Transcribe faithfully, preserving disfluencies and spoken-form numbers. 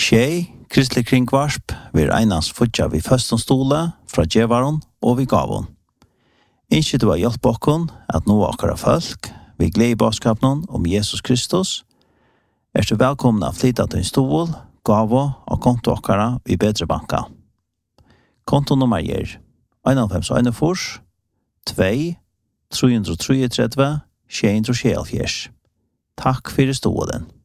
Tjej, kristelig kringvarsp, vi er einans futja vi førstens stole, fra djevaron og vi gavon. Innskje du har hjelp okkon at nå akkara folk, vi gled i baskapnon om Jesus Kristus, er du velkommen av flytta til en stol, gavo og konto akkara i bedre banka. Kontonummer er en fem en fors, to, tre tre tre, sju tre sju. Takk for stolen.